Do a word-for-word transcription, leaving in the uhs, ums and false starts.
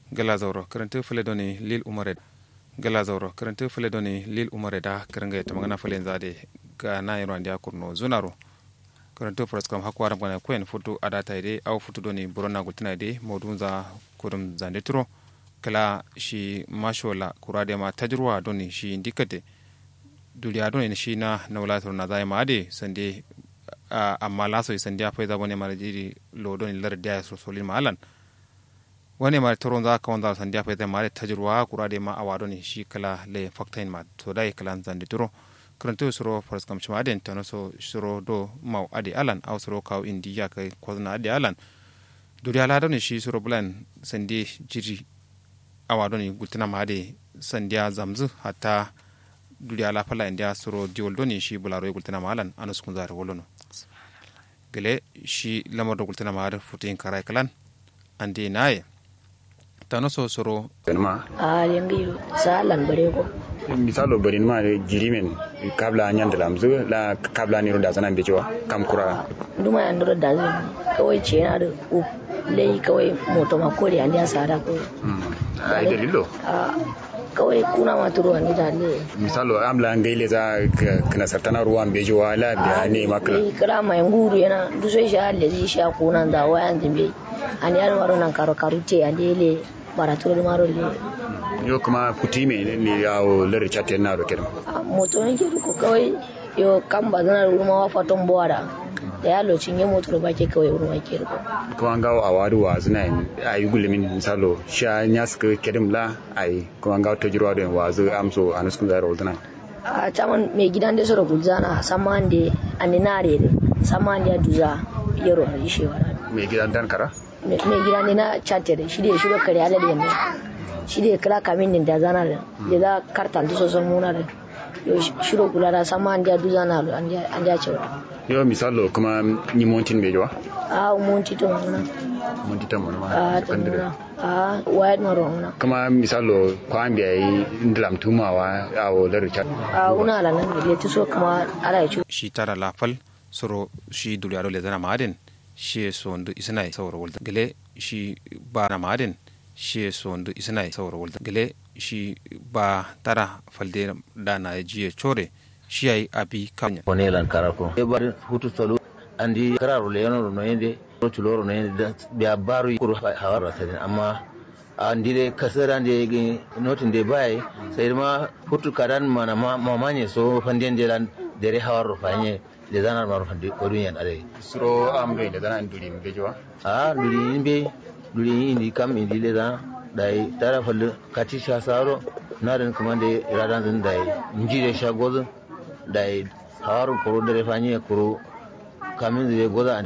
gala zauro karanta fule doni lil umare gala zauro karanta fule doni lil umare da karanga ta magana fule zade ga na yaro andiya kurno zunaro karanta furas kam hakwa ram kana kwen futu adata ide au futu doni burona gutina ide modunza kurum zande turo kala shi mashola kurade ma tajruwa doni shi indikate duriya doni shi na nawla to na zai ma ade sande amma laso sande afa da bone mara jiri lo doni lar dia so solin malan wani ma toron za ka wanda sande afa da mara tajruwa kurade ma awado ni shi kala le faktain ma to dai kala zande turo karanto suro faras kam chama den tano so suro do mau ade alan au suro kaw indiya kai kozna ade alan duriya la doni shi suro bulan sande jiri awado ni gultina ma ade sandiya zamzu hatta duriya la fala india suro diol doni shi bularo gultina ma alan anus kun zare wolono gele shi lamar do gultina ma ade futin karai kalan ande naye tano so suro ma a yambi salan bare ko misalo barin ma jirimen kabla nyanda lamzu la kabla ni ronda zanan bejowa kam kura duma yan ro da kawai ce yana da u lei kawai moto ma kori an ya sara ko ai dalilo a kawai kuna ma turo ni da ne misalo amla ngaile za kana sartana ruwan bejowa la biya ne makla eh kira mai nguru yana duso sha le ji sha kuna da wayan dimbe an yar maro nan karo karute alele baraturo maro le yo kuma kutime ne yawo lare chatte na ro kedan moto ne ke ko kawai yo kan bazana ruma wa faton boara da yalo cinye moto ba ke kawai ruma ke ko kuma ngawo awadu wa zina ayi gulumin misalo sha nyaska kedum la ayi kuma ngawo tojiro da wazu amso anuskun zaro zina a chaman me gidan da soro gulzana samande aninare samande duza yaro a yishewa me gidan dan kara me gidan ne na chatte da shi da shi ba kare alade ne shi da kala kamin din da zana da da kartan to so muna da yo shiro kula da sama an da duzana an da an da cewa yo misalo kuma ni montin be jowa a monti to muna monti to muna a kandira a wayar maro muna kuma misalo kwan bi ai ndlam tumawa a wo da richard a una la nan da to so kuma ala ya shi tara lafal soro shi duliyaro le zana madin shi so ndu isnai sawro wol gele shi ba na madin shi so ndu isnai sawro wol gele shi ba tara falde da na jiye chore shi ai abi kanya onelan karako e bar hutu solo andi kararo le yono no yende to loro no yende biya baru kuru hawara tadin amma andi le kasara ande notin de bai sai ma hutu kadan mana mamanye so fanden de lan dere hawaro fanye le zanar maru fande korun ade suro ambe de zanan duri be jowa a duri be duri ni kam indi le da dai tara fallu kati sha saro narin kuma da iradan zin dai njire sha gozo dai hawaru kuru dare fanye kuru kamin zai goza